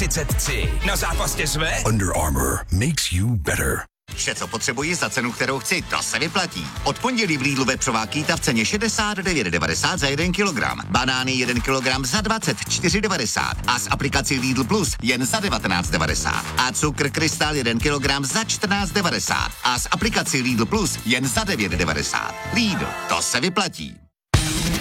33. Na zápas tě zve? Under Armour makes you better. Vše, co potřebuji za cenu, kterou chci, to se vyplatí. Od pondělí v Lidlu vepřová kýta v ceně 69,90 za 1 kilogram. Banány 1 kilogram za 24,90 a s aplikací Lidl Plus jen za 19,90. A cukr Krystal 1 kilogram za 14,90 a s aplikací Lidl Plus jen za 9,90. Lidl, to se vyplatí.